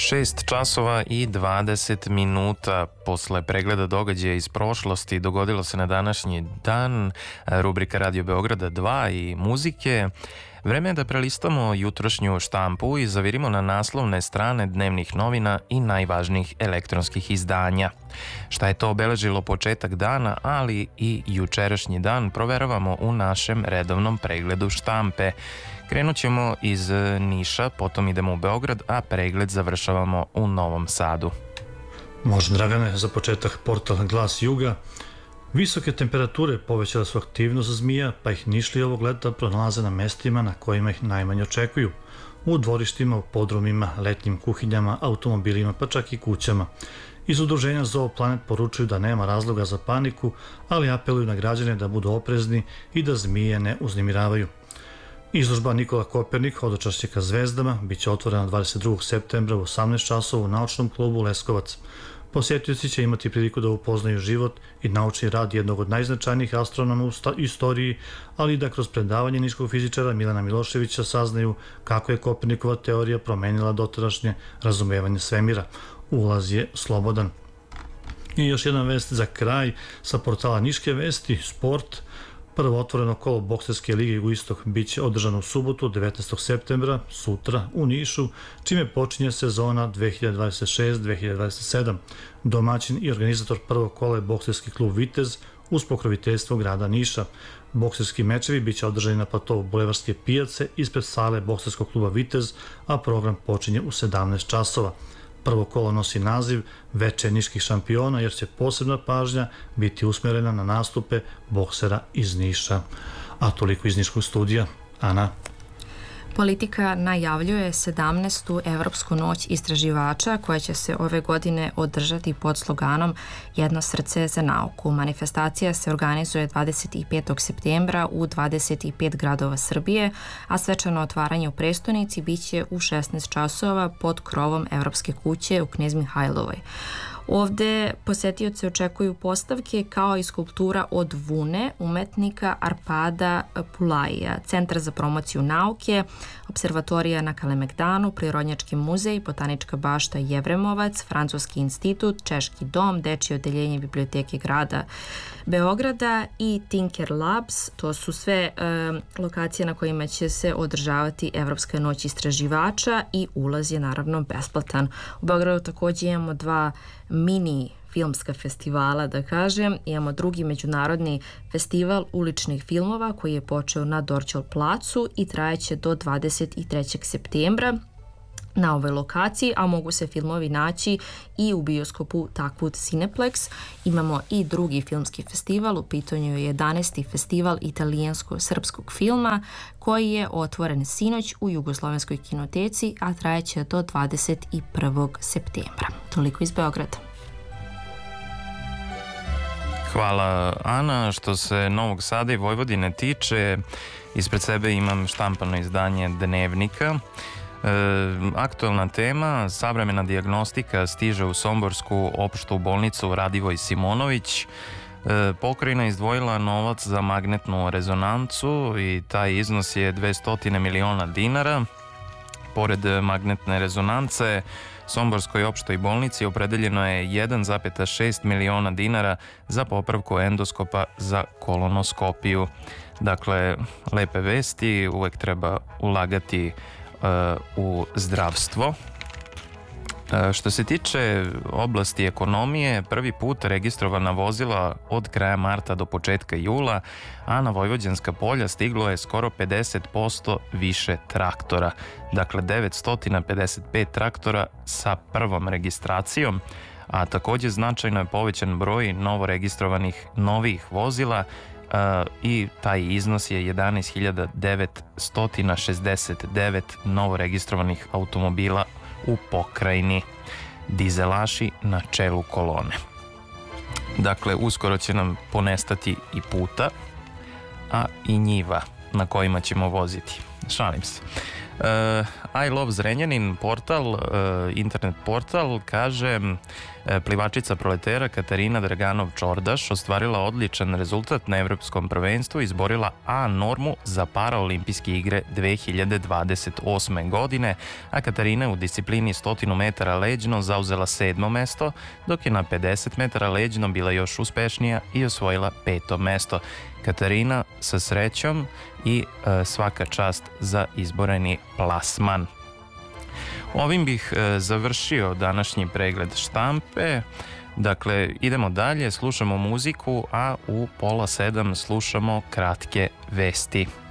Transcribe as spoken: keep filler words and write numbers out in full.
šest časova i dvadeset minuta posle pregleda događaja iz prošlosti dogodilo se na današnji dan rubrika Radio Beograda dva i muzike. Vreme je da prelistamo jutrošnju štampu i zavirimo na naslovne strane dnevnih novina i najvažnijih elektronskih izdanja. Šta je to obeležilo početak dana, ali i jučerašnji dan, proveravamo u našem redovnom pregledu štampe. Krenut ćemo iz Niša, potom idemo u Beograd, a pregled završavamo u Novom Sadu. Može, Dragane, za početak portal Glas Juga. Visoke temperature povećale su aktivnost zmija, pa ih Nišlije ovog leta pronalaze na mestima na kojima ih najmanje očekuju. U dvorištima, u podrumima, letnjim kuhinjama, automobilima, pa čak i kućama. Iz udruženja Zooplanet poručuju da nema razloga za paniku, ali apeluju na građane da budu oprezni i da zmije ne uznemiravaju. Izložba Nikola Kopernik, hodočašće ka zvezdama, bit će otvorena dvadeset drugog septembra u osamnaest časova u naučnom klubu Leskovac. Posjetioci će imati priliku da upoznaju život i naučni rad jednog od najznačajnijih astronoma u istoriji, ali i da kroz predavanje niškog fizičara Milana Miloševića saznaju kako je Kopernikova teorija promenila dotadašnje razumevanje svemira. Ulaz je slobodan. I još jedna vest za kraj sa portala Niške vesti, sport. Prvo otvoreno kolo bokserske lige Jugoistok biće održano u subotu devetnaestog septembra, sutra u Nišu, čime počinje sezona dve hiljade dvadeset šest dve hiljade dvadeset sedam. Domaćin i organizator prvog kola je bokserski klub Vitez uz pokroviteljstvo grada Niša. Bokserski mečevi biće održani na platovu Bulevarske pijace ispred sale bokserskog kluba Vitez, a program počinje u sedamnaest časova. Prvo kolo nosi naziv Veče niških šampiona, jer će posebna pažnja biti usmjerena na nastupe boksera iz Niša. A toliko iz Niškog studija. Ana? Politika najavljuje sedamnaestu Evropsku noć istraživača koja će se ove godine održati pod sloganom Jedno srce za nauku. Manifestacija se organizuje dvadeset petog septembra u dvadeset pet gradova Srbije, a svečano otvaranje u prestonici biće u šesnaest časova pod krovom Evropske kuće u Knez Mihajlovoj. Ovde posetioce očekuju postavke kao i skulptura od vune umetnika Arpada Pulaija, Centar za promociju nauke, observatorija na Kalemegdanu, Prirodnjački muzej, Botanička bašta Jevremovac, Francuski institut, Češki dom, Dečije odeljenje biblioteke grada Beograda i Tinker Labs. To su sve e, lokacije na kojima će se održavati Evropska noć istraživača i ulaz je naravno besplatan. U Beogradu također imamo dva mini filmska festivala, da kažem. Imamo drugi međunarodni festival uličnih filmova koji je počeo na Dorćol placu i trajeće do dvadeset trećeg septembra na ovoj lokaciji, a mogu se filmovi naći i u bioskopu Takvud Cineplex. Imamo i drugi filmski festival, u pitanju je jedanaesti festival italijansko-srpskog filma koji je otvoren sinoć u Jugoslovenskoj kinoteci, a trajeće do dvadeset prvog septembra. Toliko iz Beograda. Hvala, Ana. Što se Novog Sada i Vojvodine tiče, ispred sebe imam štampano izdanje Dnevnika. E, aktualna tema, savremena dijagnostika stiže u somborsku opštu bolnicu Radivoj Simonović. E, pokrajina izdvojila novac za magnetnu rezonancu i taj iznos je dvesta miliona dinara. Pored magnetne rezonance, Somborskoj opštoj bolnici opredeljeno je jedan zarez šest miliona dinara za popravku endoskopa za kolonoskopiju. Dakle, lepe vesti, uvek treba ulagati uh, u zdravstvo. Uh, što se tiče oblasti ekonomije, prvi put registrovana vozila od kraja marta do početka jula, a na vojvođanska polja stiglo je skoro pedeset posto više traktora. Dakle, devetsto pedeset pet traktora sa prvom registracijom, a također značajno je povećan broj novo registrovanih novih vozila uh, i taj iznos je jedanaest hiljada devetsto šezdeset devet novo registrovanih automobila u pokrajini, dizelaši na čelu kolone. Dakle, uskoro će nam ponestati i puta, a i njiva na kojima ćemo voziti. Šalim se. I Love Zrenjanin portal, internet portal, kaže plivačica proletera Katarina Draganov-Čordaš ostvarila odličan rezultat na evropskom prvenstvu i izborila A normu za paraolimpijske igre dve hiljade dvadeset osme godine, a Katarina u disciplini stotinu metara leđno zauzela sedmo mesto, dok je na pedeset metara leđno bila još uspešnija i osvojila peto mesto. Katarina, sa srećom i e, svaka čast za izboreni plasman. Ovim bih e, završio današnji pregled štampe. Dakle, idemo dalje, slušamo muziku, a u pola sedam slušamo kratke vesti.